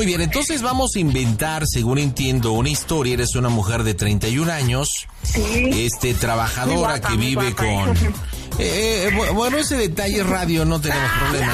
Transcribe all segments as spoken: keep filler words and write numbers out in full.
bien, entonces vamos a inventar, según entiendo, una historia. Eres una mujer de treinta y un años, Sí. este, trabajadora guapa, que muy vive guapa. con... Eh, eh, bueno, ese detalle radio no tenemos problema.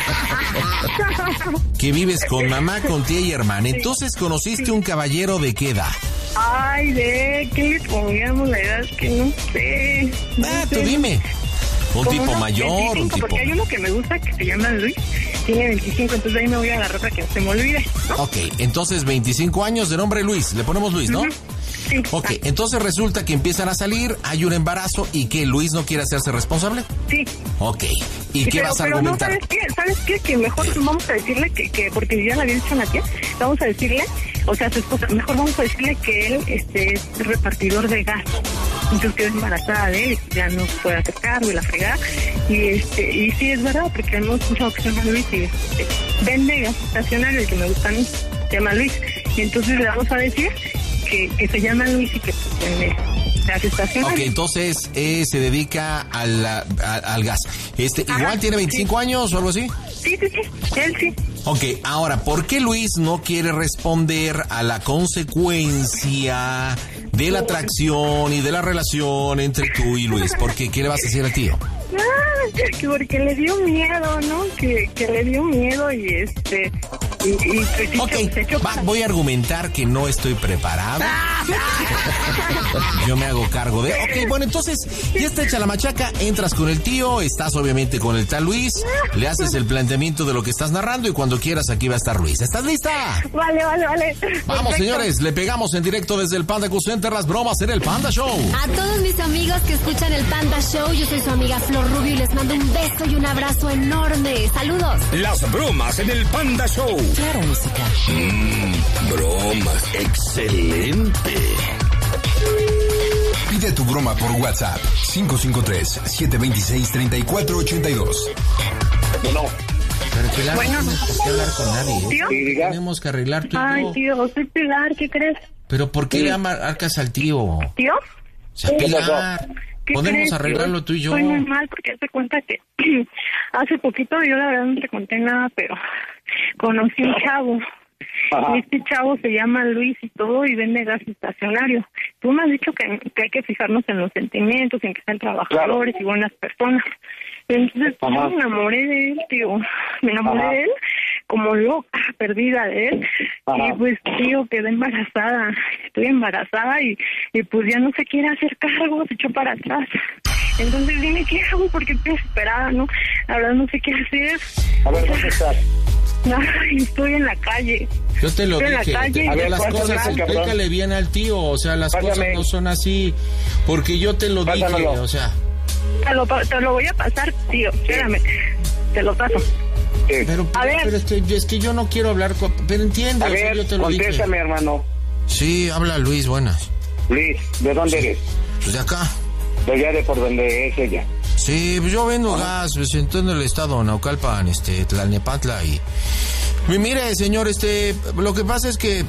Que vives con mamá, con tía y hermana. Entonces conociste un caballero de qué edad. Ay, de ¿qué le pongamos? La edad que no sé. No Ah, tú sé. dime. Un Como tipo unos mayor, veinticinco, un tipo... Porque hay uno que me gusta que se llama Luis, tiene veinticinco, entonces ahí me voy a agarrar para que no se me olvide, ¿no? Ok, entonces veinticinco años, de nombre Luis. Le ponemos Luis, ¿no? Ujú. Sí. Ok, entonces resulta que empiezan a salir, hay un embarazo y que Luis no quiere hacerse responsable. Sí. Ok, ¿y Sí, qué pero, vas a pero argumentar? no, ¿sabes qué? ¿Sabes qué? Que mejor vamos a decirle que, que porque ya le había dicho a la tía, vamos a decirle, o sea, a su esposa, mejor vamos a decirle que él este, es repartidor de gas. Entonces quedó embarazada de él, ya no puede hacer cargo y la fregada. Y este, y sí es verdad, porque hemos escuchado que se llama Luis y este, vende gas estacionario, el que me gusta a mí, se llama Luis. Y entonces le vamos a decir que, que se llama Luis y que pues, vende gas estacionario. Ok, entonces eh, se dedica al, a- al gas. Este, Ajá, igual tiene veinticinco sí. años o algo así. Sí, sí, sí, él sí. Ok, ahora, ¿por qué Luis no quiere responder a la consecuencia de la atracción y de la relación entre tú y Luis? Porque, ¿qué le vas a decir al tío? Ah, que porque le dio miedo, ¿no? Que, que le dio miedo y este... Y, y pues, sí, Ok, se echó va- para- voy a argumentar que no estoy preparado. Yo me hago cargo de... Ok, bueno, entonces, ya está hecha la machaca, entras con el tío, estás obviamente con el tal Luis, le haces el planteamiento de lo que estás narrando y cuando quieras aquí va a estar Luis. ¿Estás lista? Vale, vale, vale. Vamos, Perfecto. señores, le pegamos en directo desde el Panda Q Center las bromas en el Panda Show. A todos mis amigos que escuchan el Panda Show, yo soy su amiga Flor Rubio y les mando un beso y un abrazo enorme. Saludos. Las bromas en el Panda Show. Claro, música. Mmm, bromas. Excelente. Pide tu broma por WhatsApp cinco cinco tres, siete dos seis, tres cuatro ocho dos. Bueno, Pero Pilar, Bueno. no tienes por qué hablar con nadie. ¿eh? ¿Tío? sí, diga. Tenemos que arreglar tú y Ay, yo. tío, soy Pilar, ¿qué crees? Pero ¿por qué le marcas al tío? O ¿Tío? sea, Pilar, ¿Qué podemos crees, arreglarlo tío? tú y yo. Estoy muy mal porque te cuenta que hace poquito, yo la verdad no te conté nada, pero conocí un chavo. Ajá. Y este chavo se llama Luis y todo y vende gas estacionario. Tú me has dicho que, que hay que fijarnos en los sentimientos, en que sean trabajadores y buenas personas. Entonces Ajá. yo me enamoré de él, tío. Me enamoré Ajá. de él como loca, perdida de él. Ajá. Y pues, tío, quedé embarazada. Estoy embarazada y, y pues ya no se quiere hacer cargo, se echó para atrás. Entonces dime, ¿qué hago? Porque estoy desesperada, ¿no? La verdad no sé qué hacer. A ver, ¿dónde estás? Ay, estoy en la calle. Yo te lo Estoy en la dije, calle. te- A ver, las ¿cuánto cosas dice, cabrón? explícale bien al tío, o sea, las Pásame. cosas no son así, porque yo te lo dije, Pásamelo. o sea, Te lo, pa- te lo voy a pasar, tío. Espérame. Te lo paso. Sí. pero, A ver. pero este, es que yo no quiero hablar con, pero entiende, A o sea, ver, yo te lo dije. contéstame, hermano. Sí, habla Luis, buenas. Luis, ¿de dónde eres? Pues de acá. De allá de por donde es ella. Sí, pues yo vendo gas, pues en todo el estado, Naucalpan, este, Tlalnepantla y... y mire, señor, este, lo que pasa es que,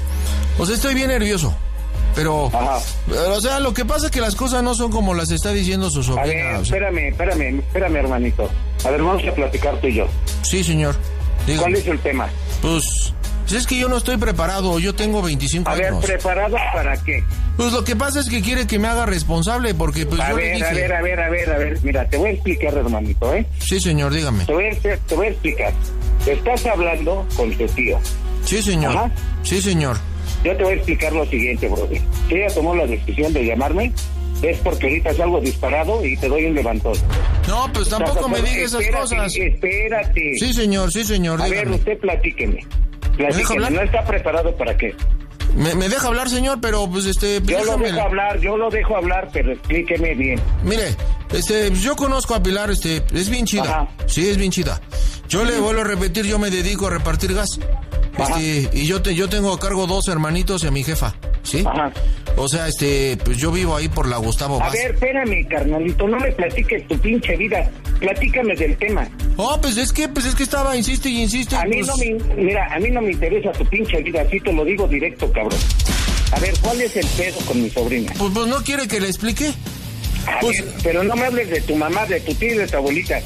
o sea, estoy bien nervioso, pero, Ajá. o sea, lo que pasa es que las cosas no son como las está diciendo su A sobrina. ver, o sea, espérame, espérame, espérame, hermanito. A ver, vamos a platicar tú y yo. sí, señor. Dígame. ¿Cuál es el tema? Pues, pues es que yo no estoy preparado, yo tengo veinticinco A ver, años. ¿preparado para qué? Pues lo que pasa es que quiere que me haga responsable, porque pues A yo le ver, dije... a ver, a ver, a ver, a ver. Mira, te voy a explicar, hermanito, ¿eh? Sí, señor, dígame. Te voy a, te voy a explicar. Estás hablando con tu tío. Sí, señor. Ajá. Sí, señor. Yo te voy a explicar lo siguiente, brother. Si ella tomó la decisión de llamarme, es porque ahorita salgo disparado y te doy un levantón. No, pues tampoco me diga esas Espérate, cosas. Espérate. Sí, señor, sí, señor, A ver, dígame. usted platíqueme. deja Platíqueme. hablar? ¿No está preparado para qué? Me, me deja hablar, señor, pero pues este... pues, Yo lo déjame- dejo hablar, yo lo dejo hablar, pero explíqueme bien. Mire, este, yo conozco a Pilar, este, es bien chida. Ajá. Sí, es bien chida. Yo le vuelvo a repetir, yo me dedico a repartir gas. Ajá. Este, y yo te, yo tengo a cargo dos hermanitos y a mi jefa, ¿sí? Ajá. O sea, este, pues yo vivo ahí por la Gustavo A Vaz. ver, espérame, carnalito, no me platiques tu pinche vida. Platícame del tema. Oh, pues es que, pues es que estaba, insiste y insiste. A mí pues, no me, mira, a mí no me interesa tu pinche vida, así te lo digo directo, cabrón. A ver, ¿cuál es el pedo con mi sobrina? Pues, pues no quiere que le explique. A Pues- ver, pero no me hables de tu mamá, de tu tía y de tu abuelita.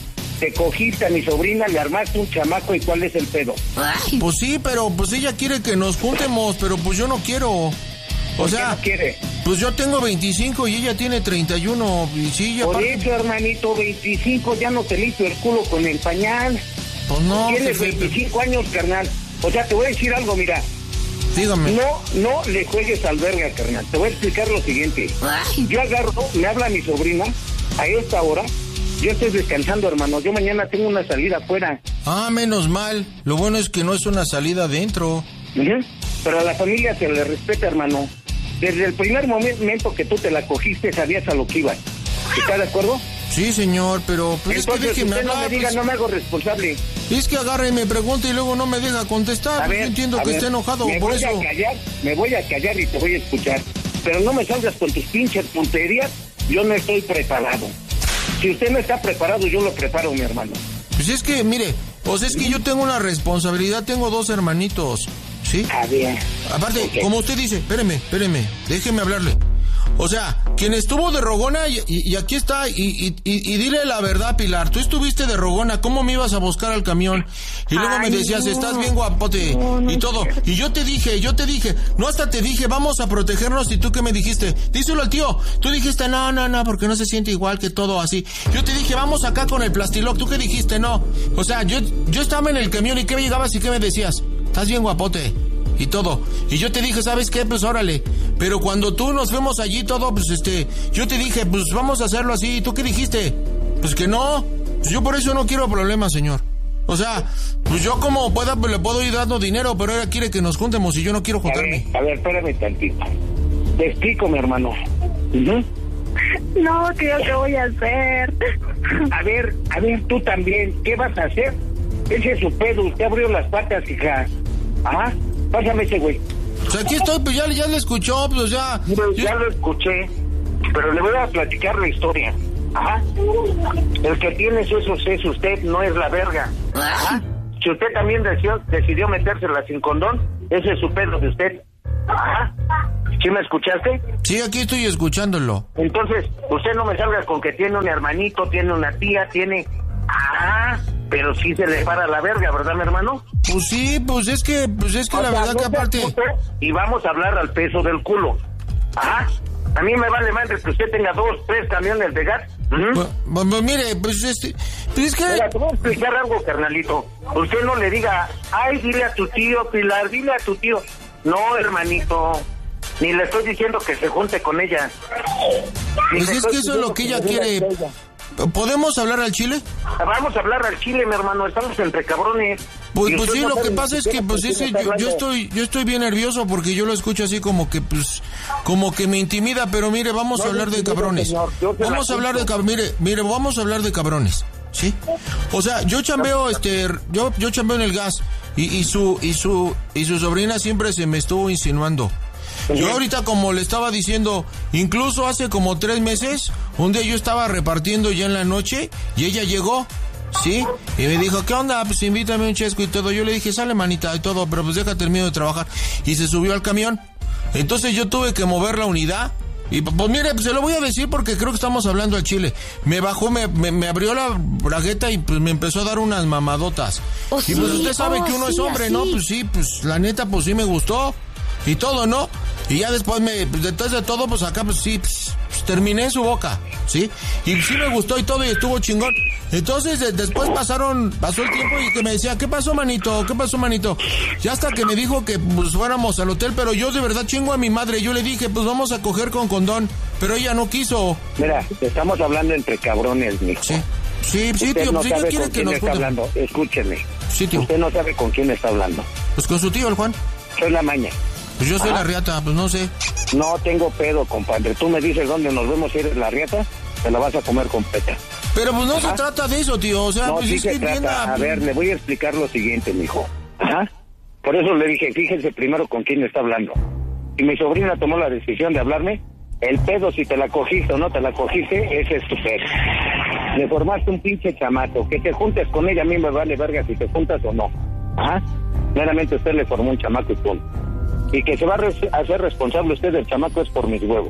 te cogiste a mi sobrina, le armaste un chamaco, ¿y cuál es el pedo? Ay, Pues sí, pero pues ella quiere que nos juntemos, pero pues yo no quiero. O ¿Por qué sea, no quiere? pues yo tengo veinticinco y ella tiene treinta y uno. Y sí, ya Por aparte- eso, hermanito, veinticinco, ya no te limpio el culo con el pañal. Pues no, Tienes jefe, veinticinco años, carnal. O sea, te voy a decir algo, mira. dígame. No, no le juegues al verga, carnal. Te voy a explicar lo siguiente. ay. Yo agarro, me habla mi sobrina, a esta hora, yo estoy descansando, hermano. Yo mañana tengo una salida afuera. Ah, menos mal. Lo bueno es que no es una salida adentro. Ujú. Pero a la familia se le respeta, hermano. Desde el primer momento que tú te la cogiste, sabías a lo que ibas. ¿Estás de acuerdo? Sí, señor, pero pues Entonces, es que déjeme usted no hablar. me diga, pues, no me hago responsable. Es que agarra y me pregunta y luego no me deja contestar. A Pues, ver, yo entiendo a que ver, está enojado me por voy eso. a callar, me voy a callar y te voy a escuchar. Pero no me salgas con tus pinches tonterías, yo no estoy preparado. Si usted no está preparado, yo lo preparo, mi hermano. Pues es que, mire, pues es que yo tengo una responsabilidad, tengo dos hermanitos, ¿sí? A ver. Aparte, Ok. como usted dice, espéreme, espéreme, déjeme hablarle. O sea, quien estuvo de rogona y, y- y aquí está, y, y- y- y dile la verdad, Pilar, tú estuviste de rogona, ¿cómo me ibas a buscar al camión? Y luego me Ay, decías, no. estás bien guapote, No, no y es todo. cierto. Y yo te dije, yo te dije, no hasta te dije, vamos a protegernos, y tú qué me dijiste, díselo al tío. Tú dijiste, no, no, no, porque no se siente igual que todo así. Yo te dije, vamos acá con el plastiloc, tú qué dijiste, no. O sea, yo, yo estaba en el camión y qué me llegabas y qué me decías, estás bien guapote. Y todo. Y yo te dije, ¿sabes qué? Pues órale. Pero cuando tú nos fuimos allí todo, pues este, yo te dije, pues vamos a hacerlo así. ¿Y tú qué dijiste? Pues que no. Pues yo por eso no quiero problemas, señor. O sea, pues yo como pueda, pues le puedo ir dando dinero, pero ella quiere que nos juntemos y yo no quiero A ver, juntarme. a ver, espérame tantito. Te explico, mi hermano. Ujú. No, tío, ¿qué voy a hacer? A ver, a ver, tú también, ¿qué vas a hacer? Ese es su pedo, usted abrió las patas, hija. Ajá, pásame ese güey. O sea, aquí estoy, pues ya, ya le escuchó, pues o sea... Mire, yo- ya lo escuché, pero le voy a platicar la historia. Ajá. El que tiene esos es usted, no es la verga. Ajá. Si usted también decidió, decidió metérsela sin condón, ese es su pedo de usted. Ajá. ¿Sí me escuchaste? Sí, aquí estoy escuchándolo. Entonces, usted no me salga con que tiene un hermanito, tiene una tía, tiene... Ah, pero sí se le para la verga, ¿verdad, mi hermano? Pues sí, pues es que, pues es que O la sea, verdad no que seas aparte... puto y vamos a hablar al peso del culo. Ajá. A mí me vale madre que usted tenga dos, tres camiones de gas. Ujú. Pues, pues, pues, mire, pues este... Pues es que... Mira, te voy a explicar algo, carnalito. Usted no le diga, ay, dile a tu tío, Pilar, dile a tu tío. No, hermanito. Ni le estoy diciendo que se junte con ella. Ni Pues le es estoy que eso es lo diciendo que ella se quiere. junte con ella. ¿Podemos hablar al chile? Vamos a hablar al chile, mi hermano. Estamos entre cabrones. Pues, Y pues usted sí, no lo sabe que ni pasa es siquiera que pues por qué ese, me está yo, yo hablando. estoy yo estoy bien nervioso porque yo lo escucho así como que pues como que me intimida, pero mire, vamos No a me hablar de intimida, cabrones. señor, yo se la Vamos a hablar de escucho. cabrones. Mire, mire, vamos a hablar de cabrones, ¿sí? O sea, yo chambeo este yo yo chambeo en el gas y, y su y su y su sobrina siempre se me estuvo insinuando. Yo ahorita, como le estaba diciendo, incluso hace como tres meses, un día yo estaba repartiendo ya en la noche y ella llegó, ¿sí? Y me dijo, ¿qué onda? Pues invítame un chesco y todo. Yo le dije, sale manita y todo, pero pues déjate el miedo de trabajar. Y se subió al camión. Entonces yo tuve que mover la unidad. Y pues mire, pues se lo voy a decir porque creo que estamos hablando al chile. Me bajó, me, me, me abrió la bragueta y pues me empezó a dar unas mamadotas. Oh, y pues sí, usted sabe oh, que uno es sí, hombre, así. ¿no? Pues sí, pues la neta, pues sí me gustó. Y todo, ¿no? Y ya después me, pues, detrás de todo, pues acá, pues sí, pues, pues, terminé en su boca, ¿sí? Y sí me gustó y todo y estuvo chingón. Entonces, de- después pasaron, pasó el tiempo y que me decía, ¿qué pasó, manito? ¿Qué pasó, manito? Y hasta que me dijo que, pues, fuéramos al hotel, pero yo de verdad chingo a mi madre. Yo le dije, pues, vamos a coger con condón, pero ella no quiso. Mira, estamos hablando entre cabrones, mijo. Sí, sí, sí, Usted tío, no pues ella sabe quiere con que quién nos está juntemos. hablando. Escúcheme. Sí, tío. Usted no sabe con quién está hablando. Pues con su tío, el Juan. Soy la maña. Pues yo soy Ajá. la riata, pues no sé. No tengo pedo, compadre. Tú me dices dónde nos vemos, si eres la riata, te la vas a comer completa. Pero pues no Ajá. se trata de eso, tío. O sea, No, pues sí es se que trata. entienda. A ver, le voy a explicar lo siguiente, mijo. Ajá. Por eso le dije, fíjense primero con quién está hablando. Si mi sobrina tomó la decisión de hablarme, el pedo, si te la cogiste o no te la cogiste, ese es tu pedo. Le formaste un pinche chamaco. Que te juntes con ella, a mí me vale verga si te juntas o no. Ajá. Meramente usted le formó un chamaco y punto. Y que se va a res- a hacer responsable usted del chamaco es por mis huevos.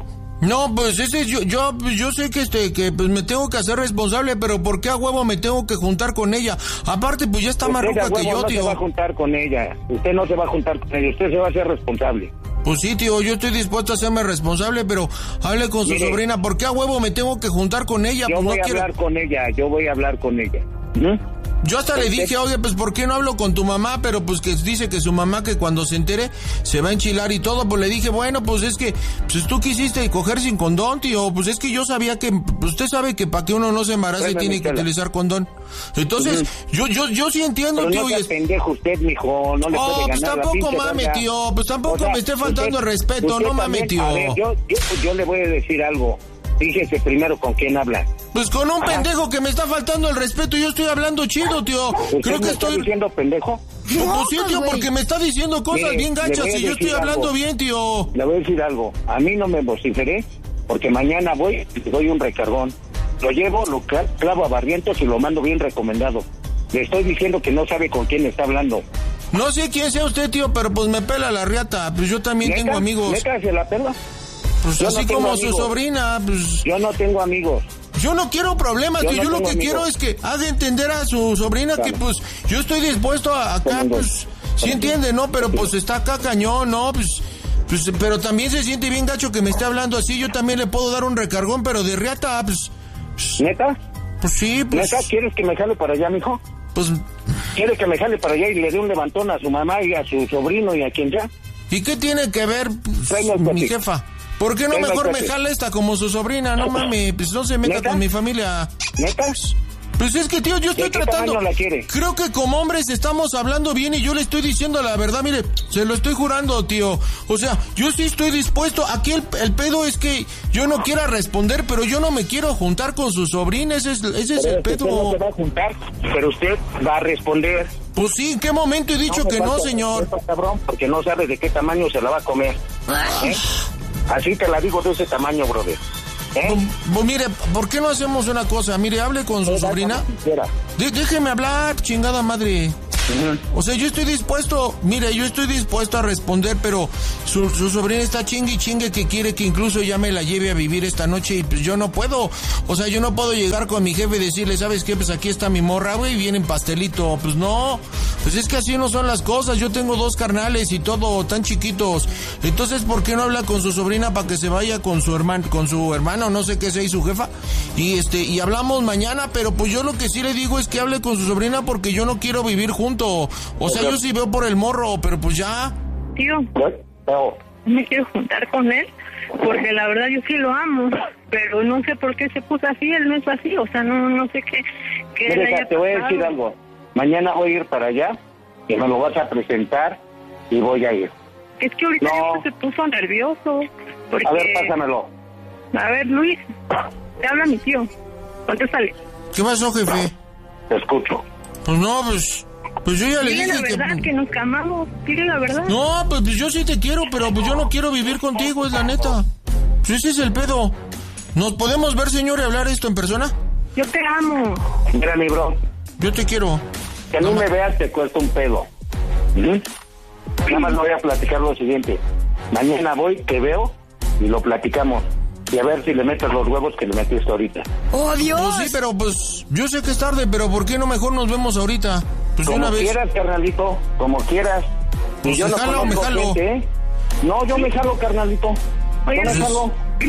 No, pues ese yo, yo, yo sé que este, que pues me tengo que hacer responsable, pero ¿por qué a huevo me tengo que juntar con ella? Aparte, pues ya está más Usted a ruca que huevo yo, no tío. se va a juntar con ella. Usted no se va a juntar con ella. Usted se va a hacer responsable. Pues sí, tío, yo estoy dispuesto a hacerme responsable, pero hable con su Mire, sobrina. ¿Por qué a huevo me tengo que juntar con ella? Yo Pues voy no a quiero. hablar con ella. Yo voy a hablar con ella. ¿Mm? Yo hasta le dije, oye, pues ¿por qué no hablo con tu mamá? Pero pues que dice que su mamá que cuando se entere se va a enchilar y todo. Pues le dije, bueno, pues es que pues tú quisiste coger sin condón, tío. Pues es que yo sabía que, pues, usted sabe que para que uno no se embarace Bueno, tiene que Michela. utilizar condón. Entonces, Ujú. yo yo yo sí entiendo, Pero tío. no y sea es... pendejo usted, mijo. No le Oh, puede pues ganar la tampoco pinche mame, verga. tío. Pues tampoco O sea, me esté faltando usted- el respeto. usted No mame, también- tío. A ver, yo, yo, yo le voy a decir algo. Fíjese primero con quién habla. Pues con un Ah. pendejo que me está faltando el respeto. Yo estoy hablando chido, tío. ¿Usted Creo que me está estoy... diciendo pendejo? No, pues sí, tío, güey. porque me está diciendo cosas Mire, bien le gachas voy a y yo decir estoy hablando algo. bien, tío. Le voy a decir algo. A mí no me vociferé porque mañana voy y le doy un recargón. Lo llevo, lo cla- clavo a Barrientos y lo mando bien recomendado. Le estoy diciendo que no sabe con quién está hablando. No sé quién sea usted, tío, pero pues me pela la riata. Pues yo también ¿Neta? tengo amigos. ¿Neta se la pela? Pues Yo así no tengo como su amigos. sobrina, pues... Yo no tengo amigos. Yo no quiero problemas, Yo tío. no Yo lo tengo que amigos. quiero es que haga entender a su sobrina que, Claro. pues, yo estoy dispuesto a acá, Tengo. pues... Sí entiende, ¿no? Pero pues está acá cañón, ¿no? Pues... Pues, pero también se siente bien gacho que me esté hablando así. Yo también le puedo dar un recargón, pero de riata, pues... ¿Neta? Pues sí, pues... ¿Neta? ¿Quieres que me jale para allá, mijo? Pues... ¿Quiere que me jale para allá y le dé un levantón a su mamá y a su sobrino y a quien sea? ¿Y qué tiene que ver, pues, Traiga el mi coche. jefa? ¿Por qué no Traiga el mejor me coche. jala esta como su sobrina? No mames, pues no se meta ¿Neta? con mi familia. ¿Neta? Pues es que, tío, yo estoy ¿De qué tratando... tamaño la quiere? Creo que como hombres estamos hablando bien y yo le estoy diciendo la verdad. Mire, se lo estoy jurando, tío. O sea, yo sí estoy dispuesto. Aquí el, el pedo es que yo no quiera responder, pero yo no me quiero juntar con su sobrina. Ese es, ese es Pero el es que usted no pedo. se va a juntar, pero usted va a responder. Pues sí, ¿en qué momento he dicho me que no, falta señor? respeto, cabrón, porque no sabe de qué tamaño se la va a comer. ¿Eh? Así te la digo de ese tamaño, brother. ¿Eh? Pues, pues mire, ¿por qué no hacemos una cosa? Mire, hable con su sobrina. Quisiera. De- déjeme hablar, chingada madre. Ujú. O sea, yo estoy dispuesto, mire, yo estoy dispuesto a responder, pero su, su sobrina está chingue y chingue que quiere que incluso ya me la lleve a vivir esta noche y pues yo no puedo. O sea, yo no puedo llegar con mi jefe y decirle, ¿sabes qué? Pues aquí está mi morra, güey, y viene en pastelito. Pues no, pues es que así no son las cosas. Yo tengo dos carnales y todo, tan chiquitos. Entonces, ¿por qué no habla con su sobrina para que se vaya con su hermano, con su hermano, no sé qué sea, y su jefa? Y este, y hablamos mañana, pero pues yo lo que sí le digo es que hable con su sobrina porque yo no quiero vivir juntos. O sea, yo sí veo por el morro, pero pues ya. Tío, Bueno, no. no me quiero juntar con él porque la verdad yo sí lo amo, pero no sé por qué se puso así, él no es así, o sea, no no sé qué, qué le Mira, haya hija, te voy a pasado. decir algo. Mañana voy a ir para allá y me lo vas a presentar y voy a ir. Es que ahorita No. ya se puso nervioso. Porque... A ver, pásamelo. A ver, Luis, te habla mi tío. Contéstale. ¿Qué pasó, jefe? Te escucho. Pues no, pues, pues yo ya le Dile dije la verdad, que... que... nos amamos. Dile la verdad. No, pues, pues yo sí te quiero, pero pues yo no quiero vivir contigo, es la neta. Pues ese es el pedo. ¿Nos podemos ver, señor, y hablar esto en persona? Yo te amo. Mira, mi bro, Yo te quiero. que no me veas te cuesta un pedo. ¿Mm? Nada más voy a platicar lo siguiente. Mañana voy, te veo y lo platicamos. Y a ver si le metes los huevos que le metiste ahorita. ¡Oh, Dios! Pues sí, pero pues yo sé que es tarde, pero ¿por qué no mejor nos vemos ahorita? Pues de Como una vez. quieras, carnalito, como quieras. Pues y yo se no jala o me conozco jalo. gente, ¿eh? No, yo me jalo, carnalito. Oye, yo me pues, jalo.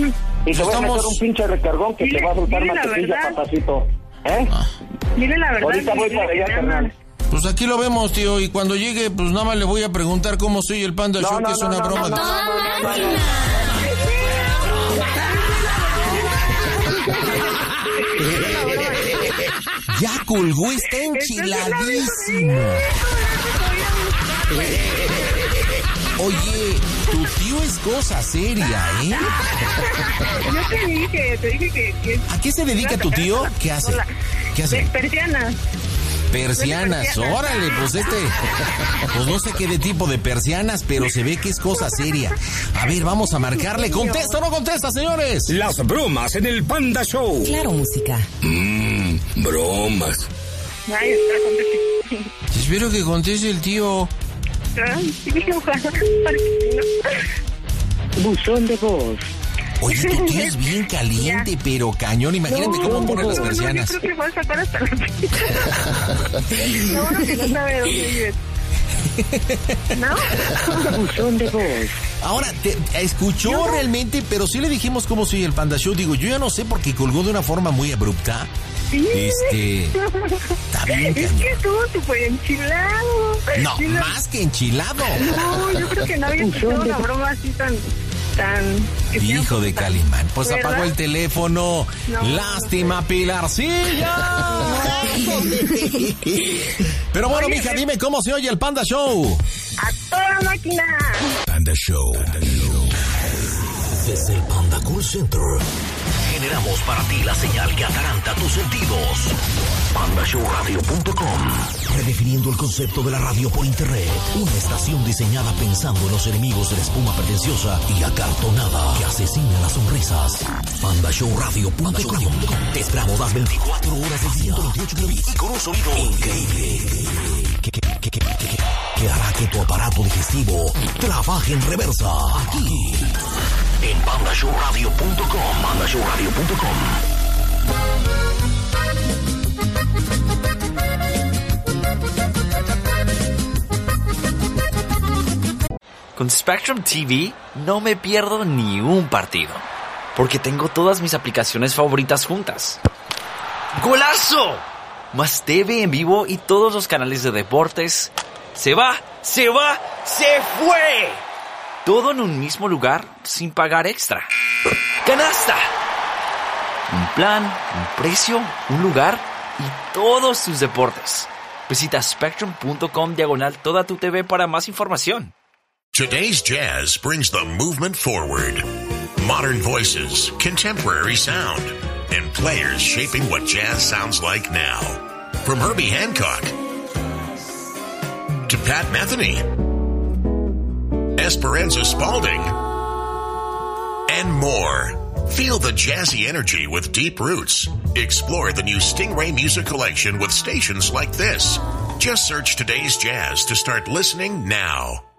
Y te voy a estamos- meter un pinche recargón que Dile- te va a soltar dile la mantequilla, verdad. papacito. ¿Eh? Dile la verdad. Ahorita voy dile para que allá, te amas. carnal. Pues aquí lo vemos, tío, y cuando llegue, pues nada más le voy a preguntar cómo soy el Panda No, Show, no, que es no, una no, broma. no, no, no, no, no, no. Ya colgó, está enchiladísimo. Oye, tu tío es cosa seria, ¿eh? Yo te dije, te dije que... que ¿A qué se dedica tu tío? ¿Qué hace? ¿Qué hace? De persiana. Persianas, Persianas. órale, pues este, pues no sé qué de tipo de persianas, pero se ve que es cosa seria. A ver, vamos a marcarle. ¿Contesta o no contesta, señores? Las bromas en el Panda Show. Claro, música. Mmm, bromas. Ay, está conteste. Espero que conteste el tío. Ay, sí, ojalá. Para que no. Buzón de voz. Oye, tu tía es bien caliente, ya. Pero cañón. Imagínate no, cómo ponen las persianas. No, yo creo que va a sacar hasta la no, no, que no sabe dónde vives. ¿No? Buzón de voz. Ahora, te, escuchó no. realmente, pero sí le dijimos cómo soy el Panda Show. Digo, yo ya no sé porque colgó de una forma muy abrupta. Sí. Este. Está bien, es cañón. que estuvo súper enchilado. No, sí, más que enchilado. No, yo creo que no había escuchado una broma así tan. tan Hijo de Calimán. Pues ¿verdad? Apagó el teléfono. No, Lástima, no sé. Pilarcilla. Pero bueno, oye, mija, ¿ves? Dime cómo se oye el Panda Show. A toda máquina. Panda Show. Panda Show. Desde el Panda Cool Center generamos para ti la señal que ataranta tus sentidos. panda show radio punto com. Redefiniendo el concepto de la radio por internet. Una estación diseñada pensando en los enemigos de la espuma pretenciosa y acartonada que asesina las sonrisas. panda show radio punto com. Te esperamos las veinticuatro horas del día. ciento veintiocho kilobits y con un sonido increíble que, que, que, que, que, que hará que tu aparato digestivo trabaje en reversa. Aquí en panda show radio punto com. panda show radio punto com. Con Spectrum T V no me pierdo ni un partido, porque tengo todas mis aplicaciones favoritas juntas. ¡Golazo! Más T V en vivo y todos los canales de deportes. ¡Se va! ¡Se va! ¡Se fue! Todo en un mismo lugar sin pagar extra. ¡Canasta! Un plan, un precio, un lugar y todos tus deportes. Visita spectrum punto com diagonal toda tu T V para más información. Today's jazz brings the movement forward. Modern voices, contemporary sound, and players shaping what jazz sounds like now. From Herbie Hancock to Pat Metheny, Esperanza Spalding, and more. Feel the jazzy energy with deep roots. Explore the new Stingray Music Collection with stations like this. Just search Today's Jazz to start listening now.